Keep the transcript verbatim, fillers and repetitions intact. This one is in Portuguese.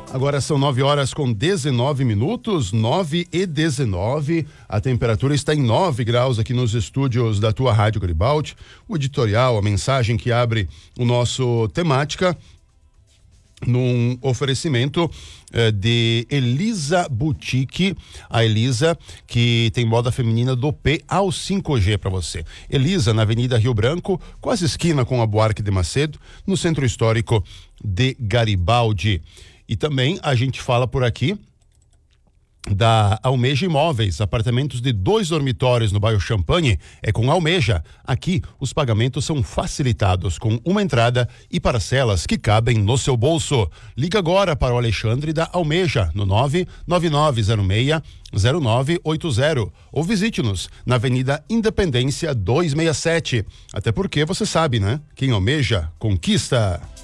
Agora são nove horas com dezenove minutos, nove e dezenove. A temperatura está em nove graus aqui nos estúdios da tua Rádio Garibaldi. O editorial, a mensagem que abre o nosso temática, num oferecimento eh, de Elisa Boutique, a Elisa que tem moda feminina do P ao cinco G para você. Elisa, na Avenida Rio Branco, quase esquina com a Buarque de Macedo, no Centro Histórico de Garibaldi. E também a gente fala por aqui da Almeja Imóveis, apartamentos de dois dormitórios no bairro Champagne, é com Almeja. Aqui os pagamentos são facilitados com uma entrada e parcelas que cabem no seu bolso. Liga agora para o Alexandre da Almeja no nove nove nove zero seis zero nove oito zero ou visite-nos na Avenida Independência duzentos e sessenta e sete. Até porque você sabe, né? Quem almeja, conquista.